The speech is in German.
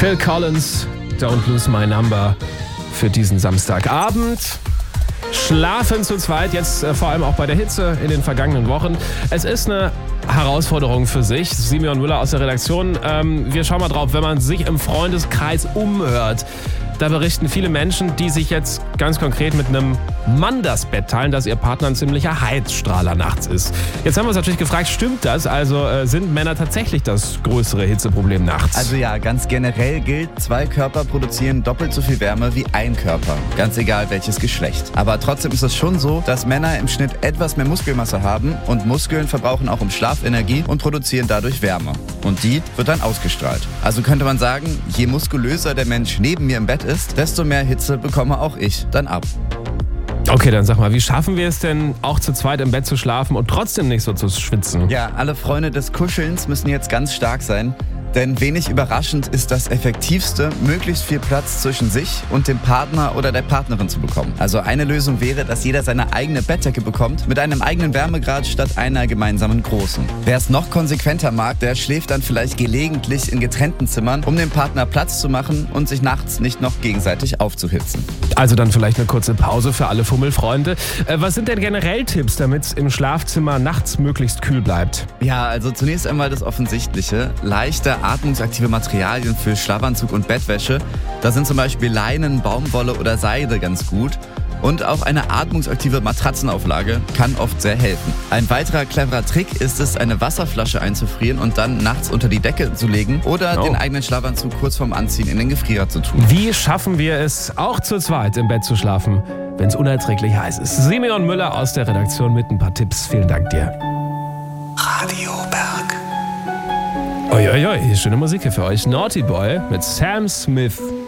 Phil Collins, Don't Lose My Number für diesen Samstagabend. Schlafen zu zweit, jetzt vor allem auch bei der Hitze in den vergangenen Wochen. Es ist eine Herausforderung für sich. Simeon Müller aus der Redaktion. Wir schauen mal drauf, wenn man sich im Freundeskreis umhört. Da berichten viele Menschen, die sich jetzt ganz konkret mit einem Mann das Bett teilen, dass ihr Partner ein ziemlicher Heizstrahler nachts ist. Jetzt haben wir uns natürlich gefragt, stimmt das? Also sind Männer tatsächlich das größere Hitzeproblem nachts? Also ja, ganz generell gilt, 2 Körper produzieren doppelt so viel Wärme wie ein Körper. Ganz egal welches Geschlecht. Aber trotzdem ist es schon so, dass Männer im Schnitt etwas mehr Muskelmasse haben und Muskeln verbrauchen auch im Schlaf Energie und produzieren dadurch Wärme. Und die wird dann ausgestrahlt. Also könnte man sagen, je muskulöser der Mensch neben mir im Bett ist, desto mehr Hitze bekomme auch ich dann ab. Okay, dann sag mal, wie schaffen wir es denn, auch zu zweit im Bett zu schlafen und trotzdem nicht so zu schwitzen? Ja, alle Freunde des Kuschelns müssen jetzt ganz stark sein. Denn wenig überraschend ist das Effektivste, möglichst viel Platz zwischen sich und dem Partner oder der Partnerin zu bekommen. Also eine Lösung wäre, dass jeder seine eigene Bettdecke bekommt, mit einem eigenen Wärmegrad statt einer gemeinsamen großen. Wer es noch konsequenter mag, der schläft dann vielleicht gelegentlich in getrennten Zimmern, um dem Partner Platz zu machen und sich nachts nicht noch gegenseitig aufzuhitzen. Also dann vielleicht eine kurze Pause für alle Fummelfreunde. Was sind denn generell Tipps, damit es im Schlafzimmer nachts möglichst kühl bleibt? Ja, also zunächst einmal das Offensichtliche. Leichte atmungsaktive Materialien für Schlafanzug und Bettwäsche. Da sind zum Beispiel Leinen, Baumwolle oder Seide ganz gut. Und auch eine atmungsaktive Matratzenauflage kann oft sehr helfen. Ein weiterer cleverer Trick ist es, eine Wasserflasche einzufrieren und dann nachts unter die Decke zu legen oder den eigenen Schlafanzug kurz vorm Anziehen in den Gefrierer zu tun. Wie schaffen wir es, auch zu zweit im Bett zu schlafen, wenn es unerträglich heiß ist? Simeon Müller aus der Redaktion mit ein paar Tipps. Vielen Dank dir. Radio Berg. Uiuiui, schöne Musik hier für euch. Naughty Boy mit Sam Smith.